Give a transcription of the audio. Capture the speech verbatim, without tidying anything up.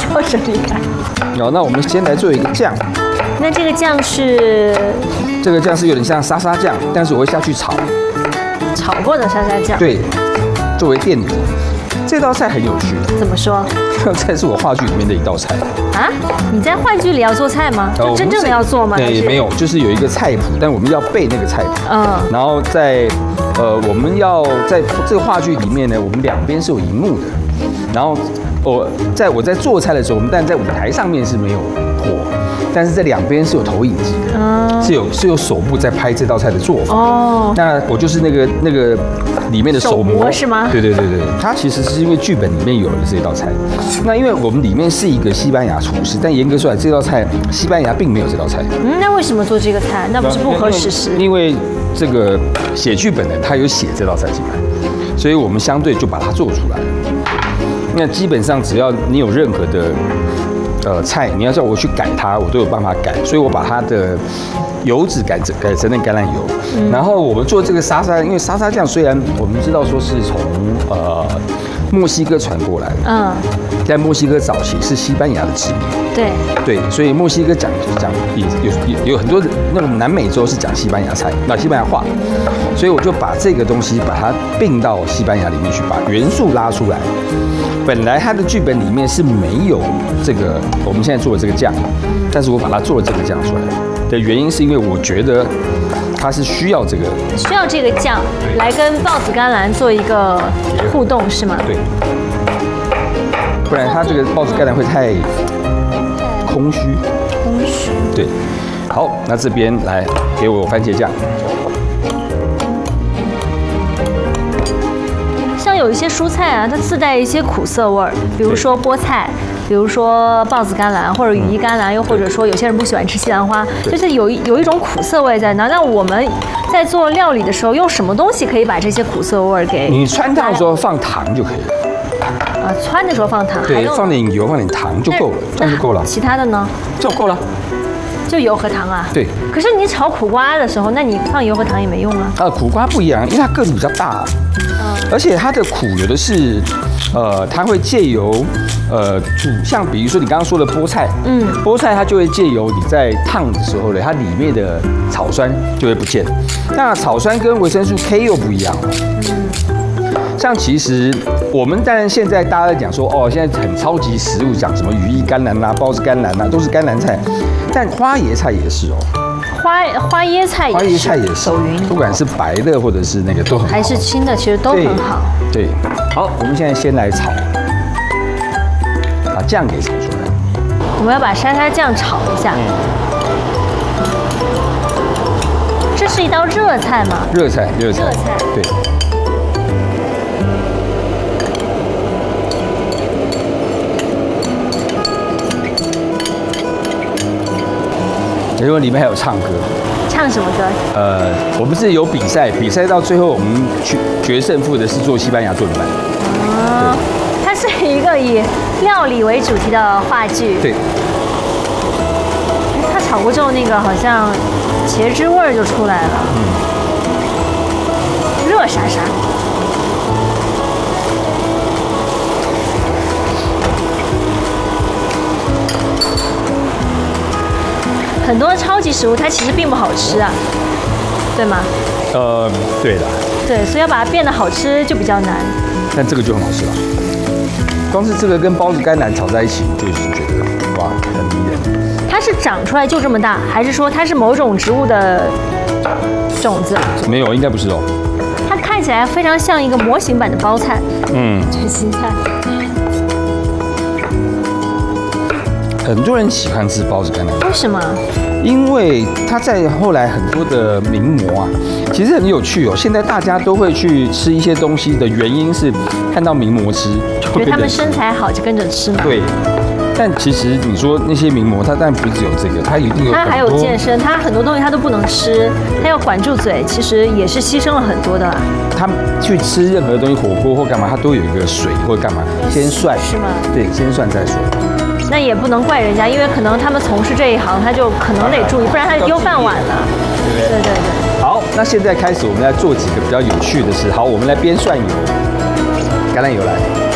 到这里来。 好，那我们先来做一个酱。 那这个酱是？ 这个酱是有点像沙沙酱，但是我会下去炒。 炒过的沙沙酱。 对，作为垫底。这道菜很有趣。 怎么说？ 这道菜是我话剧里面的一道菜。 啊？你在话剧里要做菜吗？就真正的要做吗？ 对，没有，就是有一个菜谱，但我们要背那个菜谱。嗯。然后在呃，我们要在这个话剧里面呢，我们两边是有荧幕的。然后我在我在做菜的时候，我们但在舞台上面是没有火，但是这两边是有投影机的，嗯、是有是有手部在拍这道菜的做法。哦。那我就是那个那个。里面的手模是吗？ 对对对对，它其实是因为剧本里面有了这道菜。那因为我们里面是一个西班牙厨师，但严格说来，这道菜西班牙并没有这道菜。 嗯，那为什么做这个菜？那不是不合时事？ 因为这个写剧本的他有写这道菜进来，所以我们相对就把它做出来了。那基本上只要你有任何的呃菜，你要叫我去改它，我都有办法改。所以我把它的油脂改成改成那橄榄油，嗯、然后我们做这个沙沙，因为沙沙酱虽然我们知道说是从呃墨西哥传过来的，嗯，在墨西哥早期是西班牙的殖民， 对对，所以墨西哥讲讲也有有有很多那种南美洲是讲西班牙菜，那西班牙话，所以我就把这个东西把它并到西班牙里面去，把元素拉出来。本来它的剧本里面是没有这个我们现在做的这个酱，但是我把它做了这个酱出来的原因是因为我觉得它是需要这个需要这个酱来跟豹子甘蓝做一个互动，是吗？ 对，不然它这个豹子甘蓝会太空虚。 空虚。 对，好，那这边来给我番茄酱。 像有一些蔬菜啊，它自带一些苦涩味儿，比如说菠菜。比如说豹子甘蓝或者羽衣甘蓝，又或者说有些人不喜欢吃西兰花，就是有一有一种苦涩味在那。那我们在做料理的时候，用什么东西可以把这些苦涩味给？ 你汆烫的时候放糖就可以了。 啊，汆的时候放糖， 对，放点油，放点糖就够了，这样就够了。 其他的呢？ 就够了。 就油和糖啊？ 对。 可是你炒苦瓜的时候，那你放油和糖也没用啊。 呃，苦瓜不一样，因为它个子比较大，嗯，而且它的苦有的是，呃，它会借由呃煮，像比如说你刚刚说的菠菜，嗯，菠菜它就会借由你在烫的时候呢，它里面的草酸就会不见。那草酸跟维生素 K 又不一样哦。嗯。像其实我们当然现在大家在讲说，哦，现在很超级食物，讲什么羽衣甘蓝啦、豹子甘蓝啦，都是甘蓝菜，但花椰菜也是哦。 花花椰菜也是， 花椰菜也是，不管是白的或者是那个都很好， 还是青的，其实都很好。 对，对，好，我们现在先来炒，把酱给炒出来。 我们要把沙沙酱炒一下。嗯、这是一道热菜吗？ 热菜，热菜， 热菜， 对。因为里面还有唱歌， 唱什么歌？ 呃，我们是有比赛，比赛到最后我们去决胜负的是做西班牙炖饭。 哦，它是一个以料理为主题的话剧。 对。 它炒过之后，那个好像茄汁味儿就出来了。嗯。热沙沙。很多超级食物它其实并不好吃啊，对吗？ 呃，对的。 对，所以要把它变得好吃就比较难。 但这个就很好吃了，光是这个跟包子甘蓝炒在一起，就已经觉得哇，很迷人。 它是长出来就这么大，还是说它是某种植物的种子？ 没有，应该不是哦。 它看起来非常像一个模型版的包菜。嗯，卷心菜。 很多人喜欢吃包子甘蓝， 为什么？ 因为它在后来很多的名模啊，其实很有趣哦。现在大家都会去吃一些东西的原因是看到名模吃， 觉得他们身材好就跟着吃嘛。 对。但其实你说那些名模，他当然不是只有这个，他一定有。 他还有健身，他很多东西他都不能吃，他要管住嘴，其实也是牺牲了很多的啦。 他去吃任何东西，火锅或干嘛，他都有一个水或干嘛，先涮是吗？ 对，先涮再说。 那也不能怪人家，因为可能他们从事这一行，他就可能得注意，不然他就丢饭碗了。对对对。 好，那现在开始我们来做几个比较有趣的事。好，我们来煸蒜油，橄榄油来。